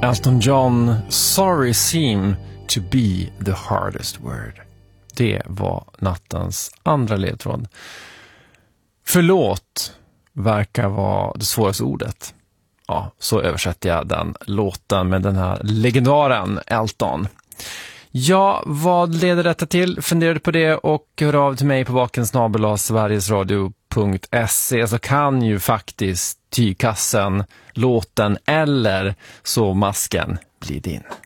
Elton John, Sorry seem to be the hardest word. Det var nattens andra ledtråd. Förlåt verkar vara det svåraste ordet. Ja, så översätter jag den låten med den här legendaren Elton. Ja, vad leder detta till? Funderade på det och hör av till mig på vakensnabel@sverigesradio.se, så kan ju faktiskt tygkassen, låten eller så masken bli din.